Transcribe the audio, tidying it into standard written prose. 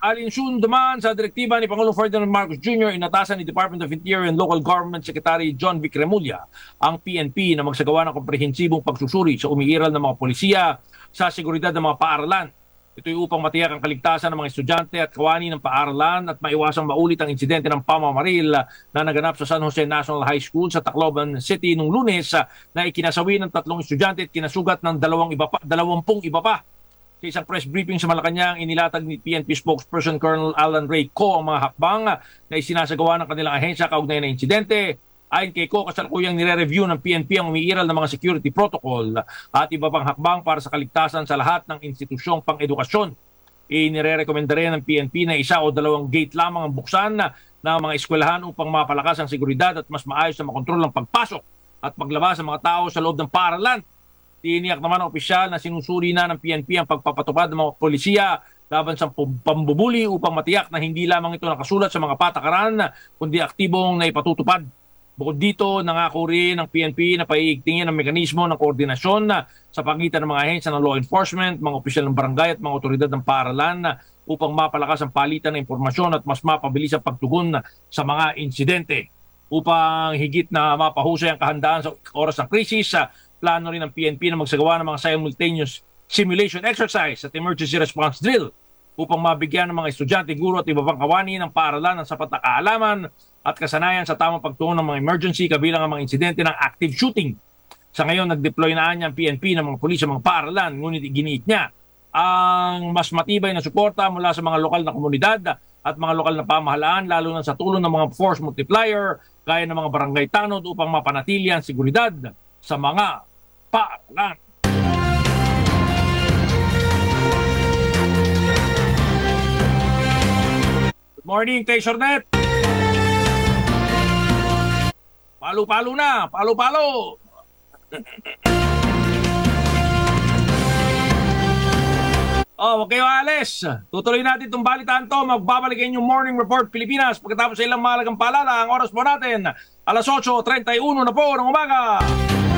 Alinsyun dumaan sa direktiba ni Pangulong Ferdinand Marcos Jr. inatasan ni Department of Interior and Local Government Secretary John Vic Remulla ang PNP na magsagawa ng komprehensibong pagsusuri sa umiiral ng mga polisiya sa seguridad ng mga paaralan. Ito'y upang matiyak ang kaligtasan ng mga estudyante at kawani ng paaralan at maiwasang maulit ang insidente ng pamamaril na naganap sa San Jose National High School sa Tacloban City noong Lunes na ikinasawi ng 3 estudyante at kinasugat ng 20 iba pa. Sa isang press briefing sa Malacanang, inilatag ni PNP spokesperson Colonel Alan Ray Co ang mga hakbang na isinasagawa ng kanilang ahensya kaugnay ng insidente. Ayon kay Co, kasalukuyang nire-review ng PNP ang umiiral ng mga security protocol at iba pang hakbang para sa kaligtasan sa lahat ng institusyong pang-edukasyon. Inire-rekomenda rin ng PNP na 1 o 2 gate lamang ang buksan ng mga eskwelahan upang mapalakas ang seguridad at mas maayos na makontrol ang pagpasok at paglabas ng mga tao sa loob ng paaralan. Tiniyak naman ng opisyal na sinusuri na ng PNP ang pagpapatupad ng mga polisiya laban sa pambubuli upang matiyak na hindi lamang ito nakasulat sa mga patakaran kundi aktibong naipatutupad. Bukod dito, nangako rin ng PNP na paiigtingin ang mekanismo ng koordinasyon sa pagitan ng mga ahensya ng law enforcement, mga opisyal ng barangay at mga otoridad ng paaralan upang mapalakas ang palitan ng impormasyon at mas mapabilis ang pagtugon sa mga insidente. Upang higit na mapahusay ang kahandaan sa oras ng krisis, plano rin ng PNP na magsagawa ng mga simultaneous simulation exercise at emergency response drill upang mabigyan ng mga estudyante, guro at iba pang kawani ng paaralan ng sapat na kaalaman at kasanayan sa tamang pagtuon ng mga emergency kabilang ang mga insidente ng active shooting. Sa ngayon, nag-deploy na niya ang PNP ng mga pulis sa mga paaralan, ngunit giniit niya ang mas matibay na suporta mula sa mga lokal na komunidad at mga lokal na pamahalaan, lalo na sa tulong ng mga force multiplier gaya ng mga barangay tanod upang mapanatili ang seguridad sa mga paaralan. Good morning, Taysornet! Palo-palo na! Palo-palo! Huwag kayo alis. Tutuloy natin itong balitaan to. Magbabalik ang inyong Morning Report Pilipinas pagkatapos sa ilang mahalagang paalala. Ang oras po natin, alas 8:31 na po ng umaga.